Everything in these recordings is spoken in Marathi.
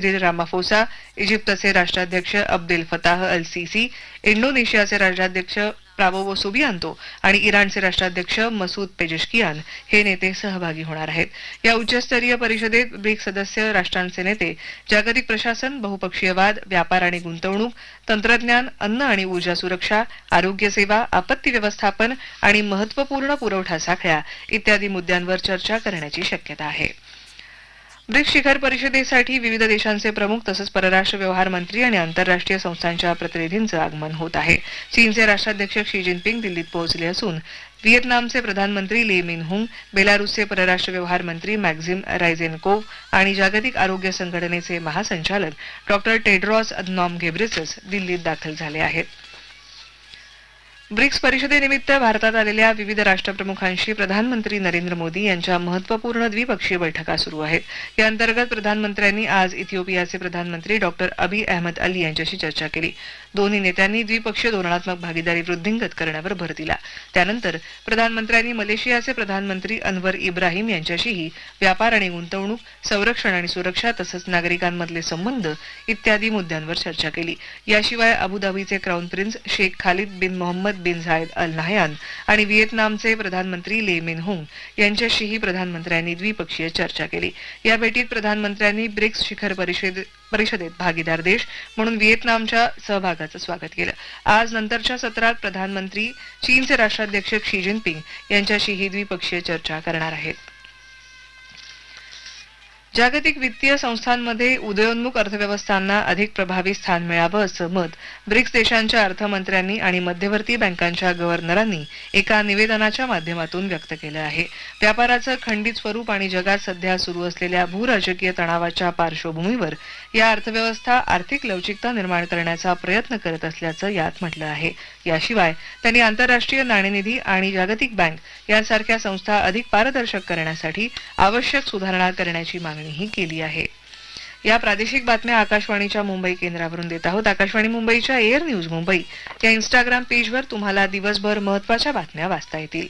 सिरिल रामाफोसा, इजिप्तचे राष्ट्राध्यक्ष अब्देल फताह अल सीसी, इंडोनेशियाचे राष्ट्राध्यक्ष प्राबोवो सुबियांतो आणि इराणचे राष्ट्राध्यक्ष मसूद पेजेशकियान हे नेते सहभागी होणार आहेत. या उच्चस्तरीय परिषदेत ब्रिक्स सदस्य राष्ट्रांचे नेते जागतिक प्रशासन, बहुपक्षीयवाद, व्यापार आणि गुंतवणूक, तंत्रज्ञान, अन्न आणि ऊर्जा सुरक्षा, आरोग्य सेवा, आपत्ती व्यवस्थापन आणि महत्त्वपूर्ण पुरवठा साखळ्या इत्यादी मुद्द्यांवर चर्चा करण्याची शक्यता आहे. ब्रिक्स शिखर परिषदेसाठी विविध देशांचे प्रमुख तसंच परराष्ट्र व्यवहार मंत्री आणि आंतरराष्ट्रीय संस्थांच्या प्रतिनिधींचं आगमन होत आहे. चीनचे राष्ट्राध्यक्ष शी जिनपिंग दिल्लीत पोहोचले असून व्हिएतनामचे प्रधानमंत्री ले मिन हुंग, बेलारूसचे परराष्ट्र व्यवहार मंत्री मॅक्झिम रायझेनकोव्ह आणि जागतिक आरोग्य संघटनेचे महासंचालक डॉ. टेड्रॉस अधनॉम घेब्रेसस दिल्लीत दाखल झाले आहेत. ब्रिक्स परिषदेनिमित्त भारतात आलेल्या विविध राष्ट्रप्रमुखांशी प्रधानमंत्री नरेंद्र मोदी यांच्या महत्त्वपूर्ण द्विपक्षीय बैठका सुरू आहेत. या अंतर्गत प्रधानमंत्र्यांनी आज इथिओपियाचे प्रधानमंत्री डॉ. अबी अहमद अली यांच्याशी चर्चा केली. दोन्ही नेत्यांनी द्विपक्षीय धोरणात्मक भागीदारी वृद्धिंगत करण्यावर भर दिला. त्यानंतर प्रधानमंत्र्यांनी मलेशियाचे प्रधानमंत्री अनवर इब्राहिम यांच्याशीही व्यापार आणि गुंतवणूक, संरक्षण आणि सुरक्षा तसंच नागरिकांमधले संबंध इत्यादी मुद्द्यांवर चर्चा केली. याशिवाय अबुधाबीचे क्राऊन प्रिन्स शेख खालिद बिन मोहम्मद बिन झायद अल नाहयान आणि व्हिएतनामचे प्रधानमंत्री ले मिन हुंग यांच्याशीही प्रधानमंत्र्यांनी द्विपक्षीय चर्चा केली. या भेटीत प्रधानमंत्र्यांनी ब्रिक्स शिखर परिषदेत भागीदार देश म्हणून व्हिएतनामच्या सहभागाचं स्वागत केलं. आज नंतरच्या सत्रात प्रधानमंत्री चीनचे राष्ट्राध्यक्ष शी जिनपिंग यांच्याशीही द्विपक्षीय चर्चा करणार आहेत. जागतिक वित्तीय संस्थांमध्ये उदयोन्मुख अर्थव्यवस्थांना अधिक प्रभावी स्थान मिळावं असं मत ब्रिक्स देशांच्या अर्थमंत्र्यांनी आणि मध्यवर्ती बँकांच्या गव्हर्नरांनी एका निवेदनाच्या माध्यमातून व्यक्त केलं आहे. व्यापाराचं खंडित स्वरूप आणि जगात सध्या सुरू असलेल्या भूराजकीय तणावाच्या पार्श्वभूमीवर या अर्थव्यवस्था आर्थिक लवचिकता निर्माण करण्याचा प्रयत्न करत असल्याचं यात म्हटलं आहे. याशिवाय त्यांनी आंतरराष्ट्रीय नाणेनिधी आणि जागतिक बँक यांसारख्या संस्था अधिक पारदर्शक करण्यासाठी आवश्यक सुधारणा करण्याची मागणीही केली आहे. या प्रादेशिक बातम्या आकाशवाणीच्या मुंबई केंद्रावरून देत आहोत. आकाशवाणी मुंबईच्या एअर न्यूज मुंबई या इंस्टाग्राम पेजवर तुम्हाला दिवसभर महत्त्वाच्या बातम्या वाचता येतील.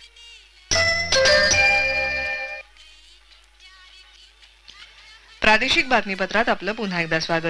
प्रादेशिक बातमीपत्रात आपलं पुन्हा एकदा स्वागत.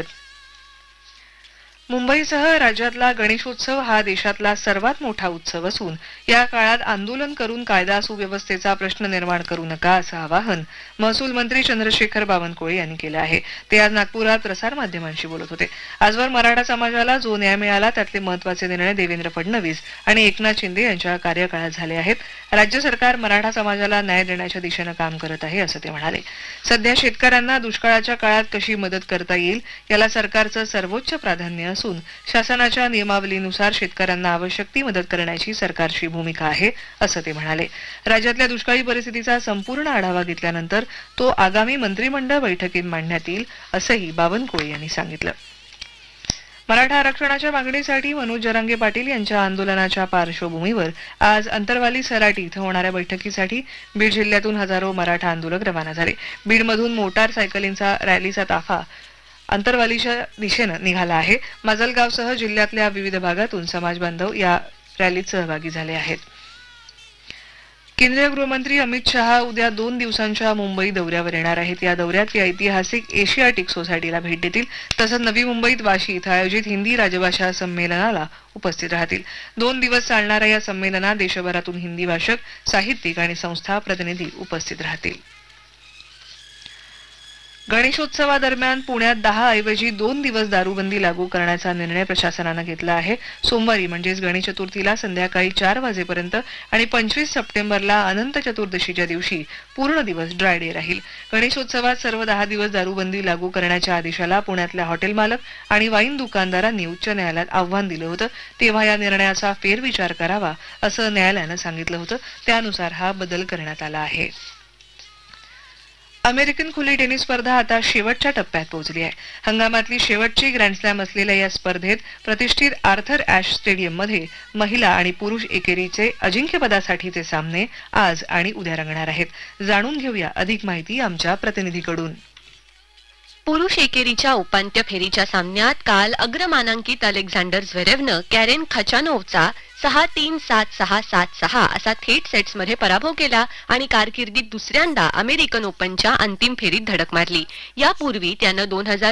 मुंबईसह राज्यातला गणेशोत्सव हा देशातला सर्वात मोठा उत्सव असून या काळात आंदोलन करून कायदा सुव्यवस्थेचा प्रश्न निर्माण करू नका असं आवाहन महसूल मंत्री चंद्रशेखर बावनकुळे यांनी केलं आहे. ते आज नागपुरात प्रसारमाध्यमांशी बोलत होते. आजवर मराठा समाजाला जो न्याय मिळाला त्यातले महत्त्वाचे निर्णय देवेंद्र फडणवीस आणि एकनाथ शिंदे यांच्या कार्यकाळात झाले आहेत. राज्य सरकार मराठा समाजाला न्याय देण्याच्या दिशेनं काम करत आहे असं ते म्हणाले. सध्या शेतकऱ्यांना दुष्काळाच्या काळात कशी मदत करता येईल याला सरकारचं सर्वोच्च प्राधान्य असून शासनाच्या नियमावलीनुसार शेतकऱ्यांना आवश्यक ती मदत करण्याची सरकारची भूमिका आहे असं ते म्हणाले. राज्यातल्या दुष्काळी परिस्थितीचा संपूर्ण आढावा घेतल्यानंतर तो आगामी मंत्रिमंडळ बैठकीत मांडण्यात येईल असंही बावनकुळे यांनी सांगितलं. मराठा आरक्षणाच्या मागणीसाठी मनोज जरांगे पाटील यांच्या आंदोलनाच्या पार्श्वभूमीवर आज अंतरवाली सराटी इथं होणाऱ्या बैठकीसाठी बीड जिल्ह्यातून हजारो मराठा आंदोलक रवाना झाले. बीडमधून मोटार सायकलींचा रॅलीचा ताफा अंतरवालीच्या दिशेनं निघाला आहे. माजलगावसह जिल्ह्यातल्या विविध भागातून समाजबांधव या रॅलीत सहभागी झाले आहेत. केंद्रीय गृहमंत्री अमित शहा उद्या 2 दिवसांच्या मुंबई दौऱ्यावर येणार आहेत. या दौऱ्यात ते ऐतिहासिक एशियाटिक सोसायटीला भेट देतील. तसंच नवी मुंबईत वाशी इथं आयोजित हिंदी राजभाषा संमेलनाला उपस्थित राहतील. 2 दिवस चालणाऱ्या या संमेलनात देशभरातून हिंदी भाषक, साहित्यिक आणि संस्था प्रतिनिधी उपस्थित राहतील. गणेशोत्सवादरम्यान पुण्यात 10 ऐवजी 2 दिवस दारूबंदी लागू करण्याचा निर्णय प्रशासनानं घेतला आहे. सोमवारी म्हणजेच गणेश चतुर्थीला संध्याकाळी 4 वाजेपर्यंत आणि 25 सप्टेंबरला अनंत चतुर्दशीच्या दिवशी पूर्ण दिवस ड्राय डे राहील. गणेशोत्सवात सर्व 10 दिवस दारूबंदी लागू करण्याच्या आदेशाला पुण्यातल्या हॉटेल मालक आणि वाईन दुकानदारांनी उच्च न्यायालयात आव्हान दिलं होतं. तेव्हा या निर्णयाचा फेरविचार करावा असं न्यायालयानं सांगितलं होतं. त्यानुसार हा बदल करण्यात आला आहे. अमेरिकन खुली टेनिस स्पर्धा आता शेवटच्या टप्प्यात पोहोचली आहे. हंगामातली शेवटची ग्रँडस्लॅम असलेल्या या स्पर्धेत प्रतिष्ठित आर्थर ॲश स्टेडियममध्ये महिला आणि पुरुष एकेरीचे अजिंक्यपदासाठीचे सामने आज आणि उद्या रंगणार आहेत. जाणून घेऊया अधिक माहिती आमच्या प्रतिनिधीकडून. पुरुष एकेरीच्या उपांत्य फेरीच्या सामन्यात काल अग्रमानांकित अलेक्झांडर झ्वेरेवनं कॅरेन खचानोव्हचा 6-3, 7-6, 7-6 असा थेट सेट्समध्ये पराभव केला आणि कारकिर्दीत दुसऱ्यांदा अमेरिकन ओपनच्या अंतिम फेरीत धडक मारली. यापूर्वी त्यानं